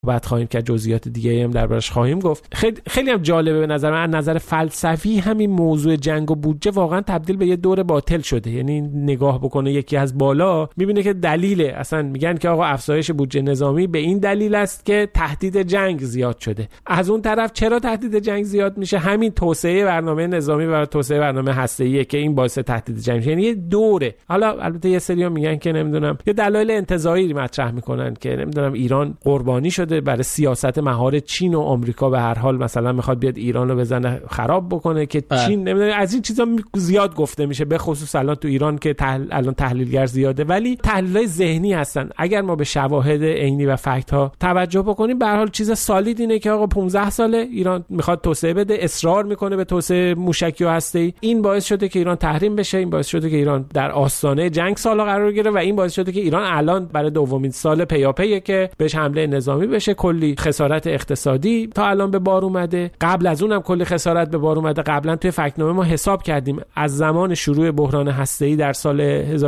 بعد خواهیم که جزئیات دیگه هم دربارش خواهیم گفت. خیلی هم جالبه به نظر من، از نظر فلسفی همین موضوع جنگ و بودجه واقعا تبدیل به یه دور باطل شده. یعنی نگاه بکنه یکی از بالا میبینه که دلیله، اصلا میگن که آقا افزایش بودجه نظامی به این دلیل است که تهدید جنگ زیاد شده. از اون طرف چرا تهدید جنگ زیاد میشه؟ همین توسعه برنامه نظامی و توسعه برنامه هسته‌ایه که این باعث تهدید جنگ میشه. یعنی یه دوره. حالا البته یه سری میگن که نمیدونم یه دلایل انتزاعی مطرح میکنن که نمیدونم ایران قربانی شده برای سیاست مهار چین و آمریکا، به هر حال مثلا میخواد بیاد ایران رو بزنه خراب بکنه که چین نمیدونم، از این چیزا زیاد گفته میشه، به خصوص الان تو ایران که الان تحلیلگر زیاده، ولی تحلیلای ذهنی هستن. اگر ما به شواهد عینی و فکت ها توجه بکنیم، به هر حال چیز سالید اینه که آقا 15 ساله ایران میخواد توسعه بده، اصرار میکنه به توسعه موشکی و هسته‌ای. این باعث شده که ایران تحریم بشه، این باعث شده که ایران در آستانه جنگ سالا قرار گیره و این باعث شده که ایران الان برای دومین سال پیاپیه که بهش حمله نظامی بشه. کلی خسارت اقتصادی تا الان به بار اومده، قبل از اونم کلی خسارت به بار اومده. قبلا توی فکت‌نامه ما حساب کردیم از زمان شروع بحران هسته‌ای در سال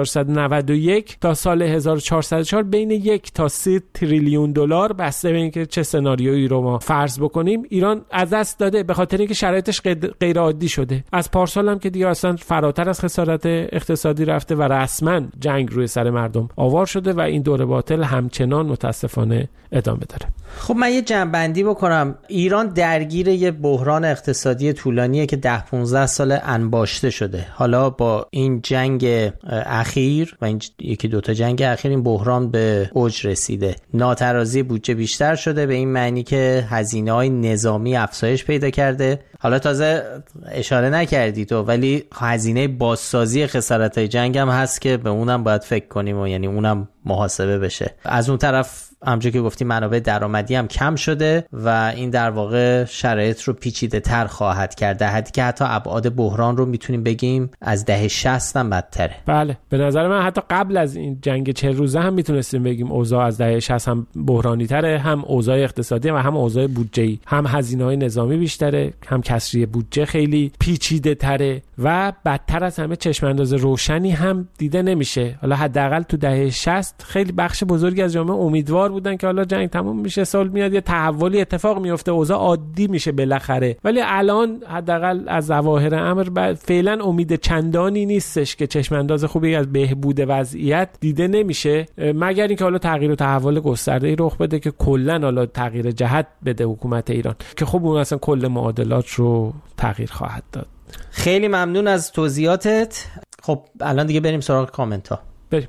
1391 تا سال 1404 بین 1 تا 3 تریلیون دلار، بسته به اینکه چه سناریویی رو ما فرض بکنیم، ایران از دست داده به خاطر اینکه شرایطش غیر عادی شده. از پارسال هم که دیگه اصلا فراتر از خسارت اقتصادی رفته و رسما جنگ روی سر مردم آوار شده و این دور باطل همچنان متاسفانه ادامه داره. خب من یه جمع‌بندی بکنم. ایران درگیر یه بحران اقتصادی طولانیه که 10-15 سال انباشته شده. حالا با این جنگ اخیر و این یکی دوتا جنگ اخیر این بحران به اوج رسیده. ناترازی بودجه بیشتر شده به این معنی که هزینه‌های نظامی افزایش پیدا کرده. حالا تازه اشاره نکردی تو، ولی هزینه بازسازی خسارت‌های جنگ هم هست که به اونم باید فکر کنیم و یعنی اونم محاسبه بشه. از اون طرف همونجوری که گفتی منابع درآمدی هم کم شده و این در واقع شرایط رو پیچیده تر خواهد کرد، در حدی که حتی ابعاد بحران رو میتونیم بگیم از دهه 60 هم بدتره. بله، به نظر من حتی قبل از این جنگ 40 روزه هم میتونستیم بگیم اوضاع از دهه 60 هم بحرانی تره، هم اوضاع اقتصادی و هم اوضاع بودجه‌ای، هم هزینه‌های نظامی بیشتره، هم کسری بودجه خیلی پیچیده تره و بدتر از همه چشم انداز روشنی هم دیده نمیشه. حالا حداقل تو دهه 60 خیلی بخش بزرگی از جامعه امیدوار بودن که حالا جنگ تموم میشه، سال میاد، یه تحولی اتفاق میفته، اوضاع عادی میشه بالاخره. ولی الان حداقل از ظواهر امر فعلا امید چندانی نیستش که چشم انداز خوبی از بهبود وضعیت دیده نمیشه، مگر اینکه حالا تغییر و تحول گسترده‌ای رخ بده که کلا حالا تغییر جهت بده حکومت ایران، که خب اون اصلا کل معادلات رو تغییر خواهد داد. خیلی ممنون از توضیحاتت. خب الان دیگه بریم سراغ کامنت ها. بریم.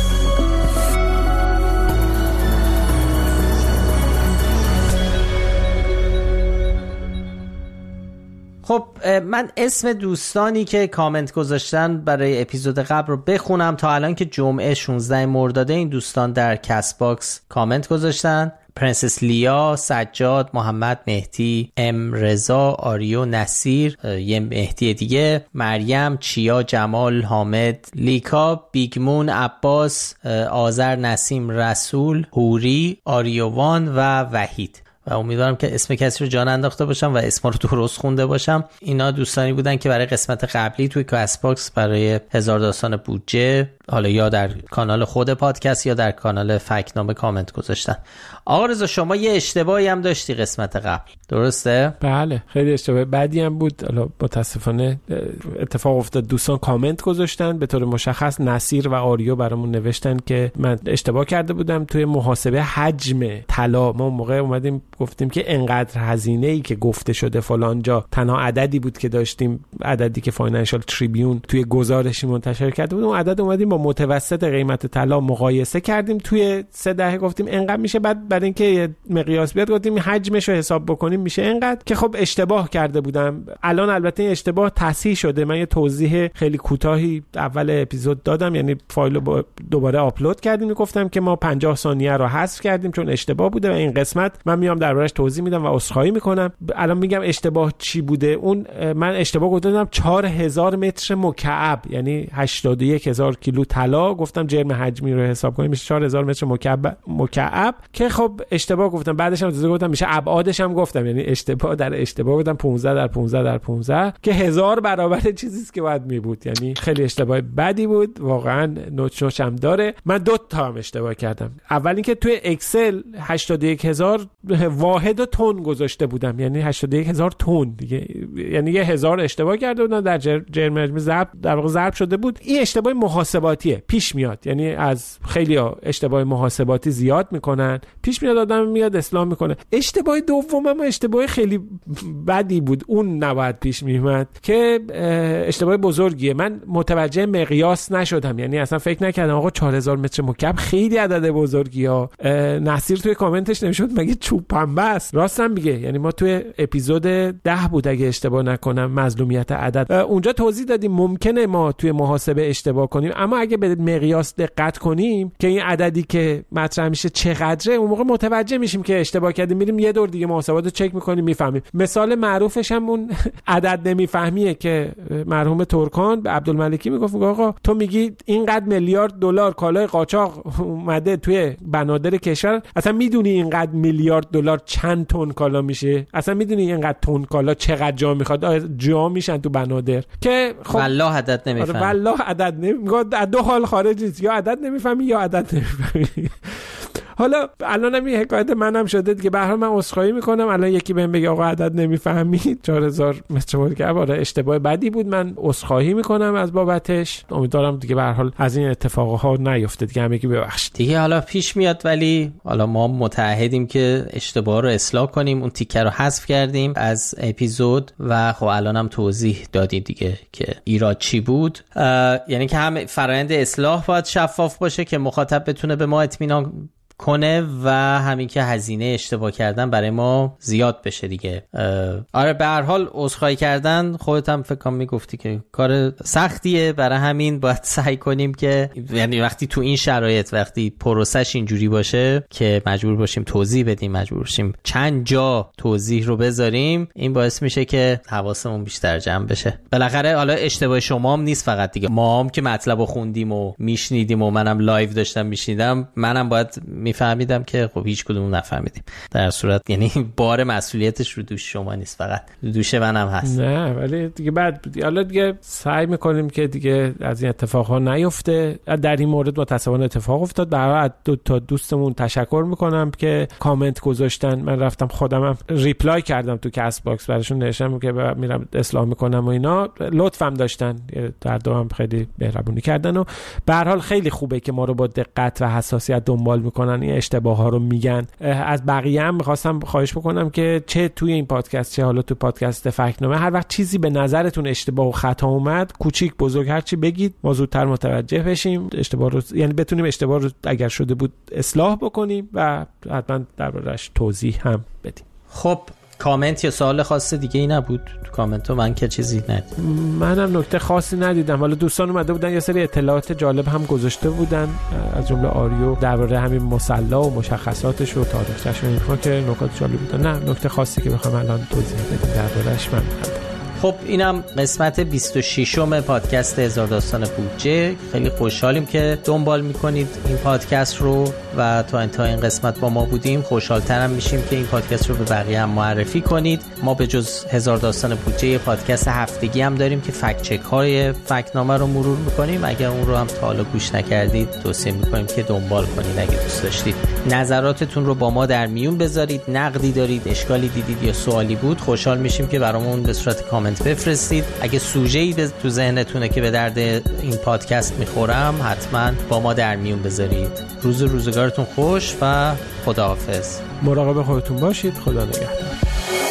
خب من اسم دوستانی که کامنت گذاشتن برای اپیزود قبل رو بخونم. تا الان که جمعه 16 مرداد این دوستان در کست باکس کامنت گذاشتن: پرنسس لیا، سجاد، محمد مهدی، ام رضا، آریو، نصیر، یه مهدی دیگه، مریم، چیا، جمال، حامد، لیکا، بیگمون، عباس، آذر، نسیم، رسول، هوری، آریووان و وحید. و امیدوارم که اسم کسی رو جان انداخته باشم و اسم رو درست خونده باشم. اینا دوستانی بودن که برای قسمت قبلی توی کست باکس برای هزار داستان بودجه، حالا یا در کانال خود پادکست یا در کانال فکت‌نامه کامنت گذاشتن. آقا رضا شما یه اشتباهی هم داشتی قسمت قبل، درسته؟ بله، خیلی اشتباه بعدی هم بود. حالا متاسفانه اتفاق افتاد دوستان کامنت گذاشتن، به طور مشخص نصیر و آریو برامون نوشتن که من اشتباه کرده بودم توی محاسبه حجم طلا. ما موقع اومدیم گفتیم که انقدر هزینه‌ای که گفته شده فلان جا، تنها عددی بود که داشتیم، عددی که فاینانشال تریبیون توی گزارشی منتشر کرده بود، اون عدد اومدیم با متوسط قیمت طلا مقایسه کردیم، توی 3 دهه گفتیم انقدر میشه، بعد برای اینکه مقیاس بیاد گفتیم حجمش رو حساب بکنیم میشه انقدر، که خب اشتباه کرده بودم. الان البته این اشتباه تصحیح شده. من یه توضیح خیلی کوتاهی اول اپیزود دادم، یعنی فایل رو دوباره آپلود کردیم، گفتم که ما 50 ثانیه رو حذف کردیم چون اشتباه بوده و این قسمت من میام در دربارش توضیح میدم و عذرخواهی میکنم. الان میگم اشتباه چی بوده. اون من اشتباه گفتم 4000 متر مکعب، یعنی 81000 کیلو طلا. گفتم جرم حجمی رو حساب کنیم میشه 4000 متر مکعب که خب اشتباه گفتم. بعدش هم گفتم میشه ابعادش هم گفتم، یعنی اشتباه در اشتباه گفتم 15 در 15 در 15 که 1000 برابر چیزی است که باید می بود. یعنی خیلی اشتباه بدی بود واقعا. نوچ هم داره. من 2 تا هم اشتباه کردم. اول اینکه توی اکسل 81000 واحد تن گذاشته بودم، یعنی 81000 تن دیگه، یعنی 1000 اشتباه کرده بودم در جرم حجمی در واقع ضرب شده بود. این اشتباه محاسباتیه، پیش میاد، یعنی از خیلی‌ها اشتباه محاسباتی زیاد میکنن، پیش میاد آدم میاد اصلاح میکنه. اشتباه دومم اشتباه خیلی بدی بود، اون نباید پیش میومد که اشتباه بزرگیه. من متوجه مقیاس نشدم، یعنی اصلا فکر نکردم آقا 4000 متر مکعب خیلی عدد بزرگیه. نصیر توی کامنتش نمیشد مگه چوب پنبه است؟ راستم میگه. یعنی ما توی اپیزود 10 بود اگه اشتباه نکنم، مظلومیت عدد، اونجا توضیح دادیم ممکنه ما توی محاسبه اشتباه کنیم، اما اگه به مقیاس دقت کنیم که این عددی که مطرح میشه چقدره، اون موقع متوجه میشیم که اشتباه کردیم، میریم یه دور دیگه محاسبات رو چک میکنیم میفهمیم. مثال معروفش هم اون عدد نمیفهمیه که مرحوم ترکان به عبدالملکی میگفت آقا تو میگی اینقدر میلیارد دلار کالای قاچاق اومده توی بنادر کشور، اصلا میدونی اینقدر میلیارد دلار چند تن کالا میشه؟ اصلا میدونی اینقدر تن کالا چقدر جا میخواد؟ جا میشن تو بنادر که خب والله عدد نمیفهمی. والله عدد نمیگه. از دو حال خارج نیست، یا عدد نمیفهمی یا عدد نمیفهمی. حالا الانم این حکایت منم شده دیگه. به هر حال من عذرخواهی میکنم. الان یکی بهم بگه آقا عدد نمیفهمی 4000 متر مکعب، آره اشتباه بدی بود، من عذرخواهی میکنم از بابتش. امیدوارم دیگه به هر حال از این اتفاقها نیفته دیگه، همگی ببخشید دیگه. حالا پیش میاد، ولی حالا ما متعهدیم که اشتباه رو اصلاح کنیم. اون تیکه رو حذف کردیم از اپیزود و خب الانم توضیح دادیم دیگه که ایراد چی بود. یعنی که هم فرآیند اصلاح باید شفاف باشه که مخاطب بتونه به ما اطمینان کنه و همین که هزینه اشتباه کردن برای ما زیاد بشه دیگه. آره به هر حال عذرخواهی کردن، خودت هم فکر کنم میگفتی که کار سختیه، برای همین باید سعی کنیم که یعنی وقتی تو این شرایط، وقتی پروسش اینجوری باشه که مجبور باشیم توضیح بدیم، مجبور باشیم چند جا توضیح رو بذاریم، این باعث میشه که حواسمون بیشتر جمع بشه. بالاخره حالا اشتباه شما هم نیست فقط دیگه، ما هم که مطلب رو خوندیم و میشنیدیم و منم لایو داشتم میشنیدم، منم باید میفهمیدم که خب هیچ کدوم نفهمیدیم. در صورت یعنی بار مسئولیتش رو دوش شما نیست، فقط دوش منم هست. نه ولی دیگه بعد حالا دیگه سعی میکنیم که دیگه از این اتفاقها نیفته. در این مورد متأسفانه اتفاق افتاد. برای دو تا دوستمون تشکر میکنم که کامنت گذاشتن. من رفتم خودمم ریپلای کردم تو کست باکس براشون، نوشتم که میرم اصلاح میکنم و اینا. لطفم داشتن، در دو هم خیلی مهربونی کردن و به هر حال خیلی خوبه که ما رو با دقت و حساسیت دنبال میکنن، این اشتباه ها رو میگن. از بقیه هم میخواستم خواهش بکنم که چه توی این پادکست چه حالا تو پادکست فکت‌نامه، هر وقت چیزی به نظرتون اشتباه و خطا اومد، کوچیک بزرگ هر چی بگید، ما زودتر متوجه بشیم اشتباه رو، یعنی بتونیم اشتباه رو اگر شده بود اصلاح بکنیم و حتما دربارش توضیح هم بدیم. خب کامنت یا سوال خاص دیگه ای نبود تو کامنت ها؟ من که چیزی ندیدم. منم نکته خاصی ندیدم. حالا دوستان اومده بودن یه سری اطلاعات جالب هم گذاشته بودن، از جمله آریو درباره همین مصلا و مشخصاتش و تاریخچه‌ش و اینها که نکات جالب بودن. نه نکته خاصی که بخوام الان توضیح بدم درباره‌اش من ندارم. خب اینم قسمت 26م پادکست هزار داستان بودجه. خیلی خوشحالیم که دنبال میکنید این پادکست رو و تا انتهای این قسمت با ما بودیم. خوشحالترم میشیم که این پادکست رو به بقیه هم معرفی کنید. ما به جز هزار داستان بودجه پادکست هفتگی هم داریم که فکت چک های فکت‌نامه رو مرور میکنیم. اگر اون رو هم تا حالا گوش نکردید توصیه میکنیم که دنبال کنید اگه دوست داشتید. نظراتتون رو با ما در میون بذارید. نقدی دارید، اشکالی دیدید یا سوالی بود، خوشحال میشیم که برامون به صورت کامنت بفرستید. اگه سوژه‌ای تو ذهنتونه که به درد این پادکست میخورم، حتما با ما در میون بذارید. روزگارتون خوش و خداحافظ. مراقب خودتون باشید. خدا نگهدار.